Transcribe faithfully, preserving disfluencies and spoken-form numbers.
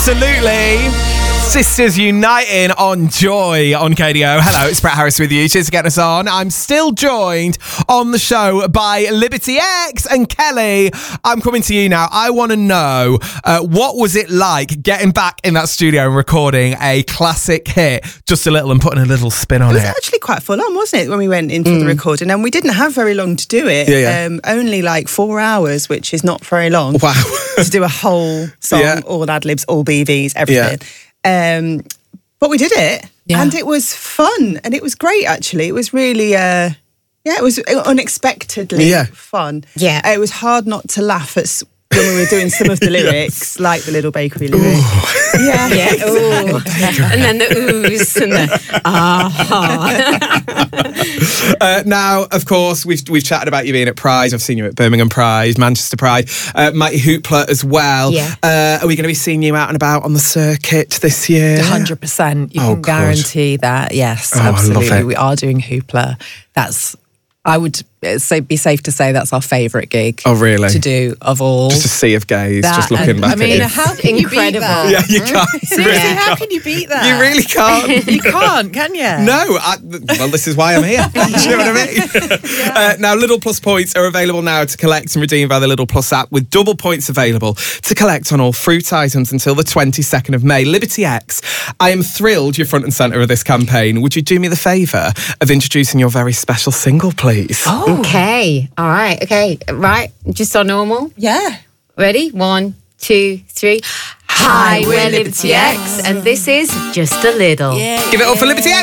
Absolutely. Sisters uniting on Joy on K D O. Hello, it's Brett Harris with you. Cheers for getting us on. I'm still joined on the show by Liberty X and Kelly. I'm coming to you now. I want to know, uh, what was it like getting back in that studio and recording a classic hit, Just a Little, and putting a little spin on it? It was actually quite full on, wasn't it, when we went in for mm. the recording? And we didn't have very long to do it. Yeah, yeah. Um, only like four hours, which is not very long. Wow. To do a whole song, yeah. all ad-libs, all B Vs, everything. Yeah. Um, but we did it, yeah. and it was fun, and it was great. Actually, it was really, uh, yeah, it was unexpectedly yeah. fun. Yeah, uh, it was hard not to laugh at when we were doing some of the lyrics, yes. like the Little Bakery lyrics. Ooh. Yeah, yeah, ooh. And then the oohs and the ah. uh, now, of course, we've we've chatted about you being at Pride. I've seen you at Birmingham Pride, Manchester Pride, uh, Mighty Hoopla as well. Yeah. Uh, are we going to be seeing you out and about on the circuit this year? one hundred percent. You oh, can guarantee that. Yes, oh, absolutely. I love it. We are doing Hoopla. That's, I would say, be safe to say that's our favourite gig. Oh, really? To do of all. Just a sea of gays, that, just looking and, back I mean, at how can you beat that? Yeah, you can't. Seriously, really how can't. can you beat that? You really can't. You can't, can you? No. I, well, this is why I'm here. Do you know what I mean? Yeah. Uh, now, Lidl Plus points are available now to collect and redeem via the Lidl Plus app, with double points available to collect on all fruit items until the twenty-second of May. Liberty X, I am thrilled you're front and centre of this campaign. Would you do me the favour of introducing your very special single, please? Oh. Okay. All right. Okay. Right. Just on normal. Yeah. Ready? One, two, three. Hi, we're Liberty X, and this is Just a Little. Yeah, Give it up for Liberty X.